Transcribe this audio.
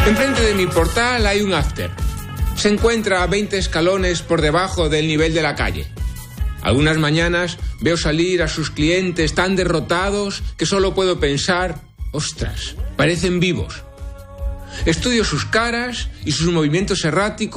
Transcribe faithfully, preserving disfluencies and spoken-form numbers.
Enfrente de mi portal hay un after. Se encuentra a veinte escalones por debajo del nivel de la calle. Algunas mañanas veo salir a sus clientes tan derrotados que solo puedo pensar, ostras, parecen vivos. Estudio sus caras y sus movimientos erráticos